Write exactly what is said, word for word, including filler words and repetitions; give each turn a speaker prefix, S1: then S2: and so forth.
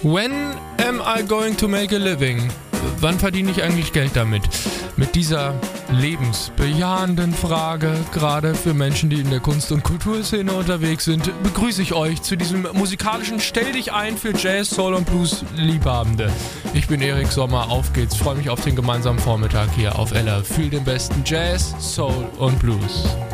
S1: When am I going to make a living? Wann verdiene ich eigentlich Geld damit? Mit dieser lebensbejahenden Frage, gerade für Menschen, die in der Kunst- und Kulturszene unterwegs sind, begrüße ich euch zu diesem musikalischen Stell dich ein für Jazz, Soul und Blues Liebhabende. Ich bin Erik Sommer, auf geht's, freue mich auf den gemeinsamen Vormittag hier auf Ella. Fühl den besten Jazz, Soul und Blues.